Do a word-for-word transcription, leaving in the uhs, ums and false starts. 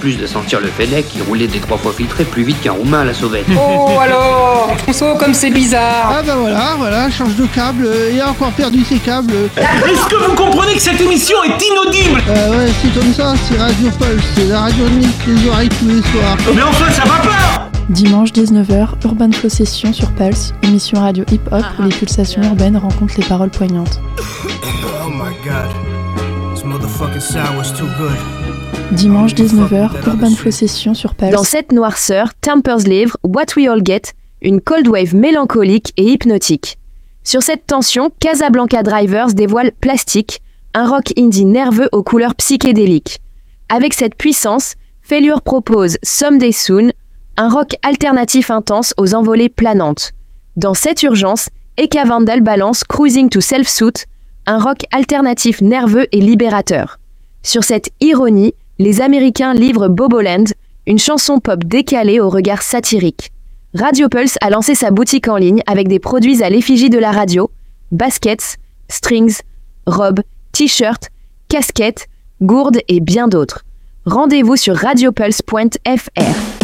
plus de sentir le Fennec qui roulait des trois fois filtré plus vite qu'un roumain à la sauvette. Oh alors Oh comme c'est bizarre. Ah bah voilà, voilà, change de câble, euh, il a encore perdu ses câbles. Est-ce que vous comprenez que cette émission est inaudible? Euh ouais, c'est comme ça, c'est Radio Pulse, c'est la radio unique les oreilles tous les soirs. Mais enfin, ça va pas! Dimanche dix-neuf heures, Urban Flow Session sur Pulse, émission radio hip-hop où les pulsations urbaines rencontrent les paroles poignantes. Oh my god, this motherfucking sour was too good. Dimanche dix-neuf heures, Urban Flow Session sur Pulse. Dans cette noirceur, Tempers livre What We All Get, une cold wave mélancolique et hypnotique. Sur cette tension, Casablanca Drivers dévoile Plastique, un rock indie nerveux aux couleurs psychédéliques. Avec cette puissance, Failure propose Someday Soon, un rock alternatif intense aux envolées planantes. Dans cette urgence, Eka Vandal balance Cruising to Self-Suit, un rock alternatif nerveux et libérateur. Sur cette ironie, les Américains livrent Boboland, une chanson pop décalée au regard satirique. Radio Pulse a lancé sa boutique en ligne avec des produits à l'effigie de la radio, baskets, strings, robes, t-shirts, casquettes, gourdes et bien d'autres. Rendez-vous sur radiopulse point f r.